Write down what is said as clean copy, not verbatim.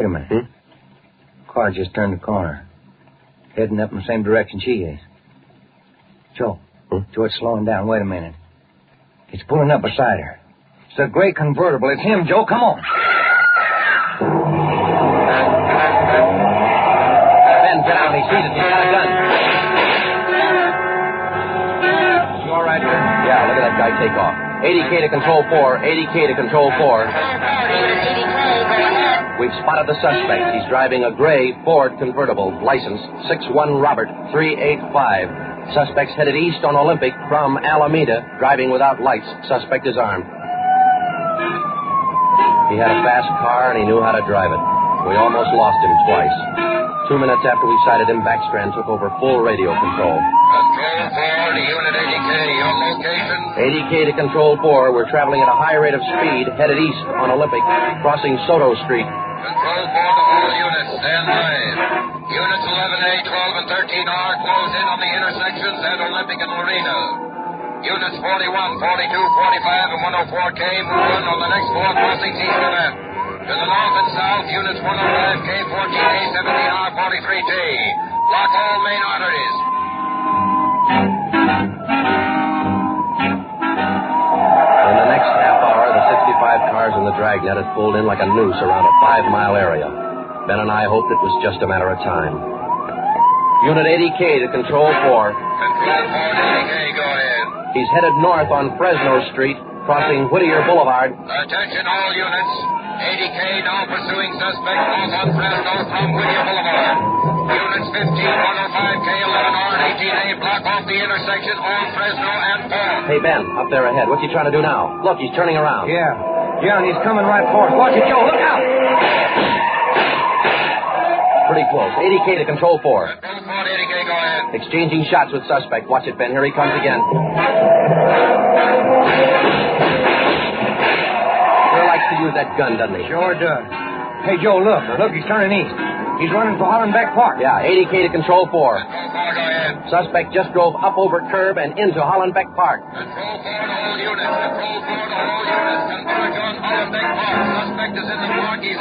Wait a minute. Car just turned the corner. Heading up in the same direction she is. Joe. Joe, it's slowing down. Wait a minute. It's pulling up beside her. It's a gray convertible. It's him, Joe. Come on. Ben, get out. He sees it. He's got a gun. You all right, Ben? Yeah, look at that guy take off. 80K to Control 4. 80K to Control 4. We've spotted the suspect. He's driving a gray Ford convertible, license 61 Robert 385. Suspect's headed east on Olympic from Alameda, driving without lights. Suspect is armed. He had a fast car and he knew how to drive it. We almost lost him twice. 2 minutes after we sighted him, Backstrand took over full radio control. Control 4 to Unit 80K. Your location? 80K to Control 4. We're traveling at a high rate of speed, headed east on Olympic, crossing Soto Street. Control 4 to all units. Stand by. Units 11A, 12, and 13R close in on the intersections at Olympic and Marina. Units 41, 42, 45, and 104K move in on the next four crossings east of that. To the north and south, units 105K, 14A, 17R, 43T. Block all main arteries. In the next half hour, the 65 cars in the dragnet had pulled in like a noose around a 5-mile area. Ben and I hoped it was just a matter of time. Unit 80K to Control 4. Control 4 to 80K, go ahead. He's headed north on Fresno Street, crossing Whittier Boulevard. Attention all units. 80K now pursuing suspect north on Fresno from Whittier Boulevard. Units 15, 105K, 11R, and 18A block off the intersection on Fresno and 4. Hey, Ben, up there ahead. What's he trying to do now? Look, he's turning around. Yeah, and he's coming right for us. Watch it, Joe. Look out! Pretty close. 80K to Control 4. Control 4 to 80K, go ahead. Exchanging shots with suspect. Watch it, Ben. Here he comes again. Sure likes to use that gun, doesn't he? Sure does. Hey, Joe, look. Look, he's turning east. He's running for Hollenbeck Park. Yeah, 80K to Control 4. Control 4, go ahead. Suspect just drove up over curb and into Hollenbeck Park. Control 4 to all units. Control 4 to all units. Converge on Hollenbeck Park. Suspect is in the park. He's